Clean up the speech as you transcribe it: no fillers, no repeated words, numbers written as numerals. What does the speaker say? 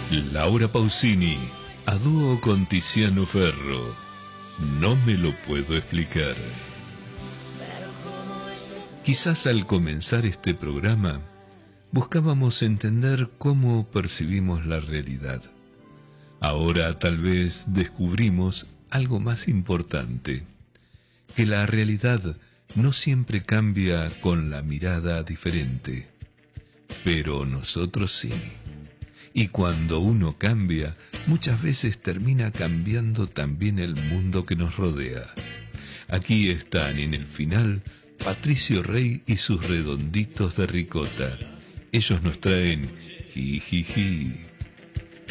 Laura Pausini, a dúo con Tiziano Ferro. No me lo puedo explicar. Quizás al comenzar este programa buscábamos entender cómo percibimos la realidad. Ahora tal vez descubrimos algo más importante, que la realidad no siempre cambia con la mirada diferente, pero nosotros sí. Y cuando uno cambia, muchas veces termina cambiando también el mundo que nos rodea. Aquí están en el final Patricio Rey y sus redonditos de ricota. Ellos nos traen Jijiji.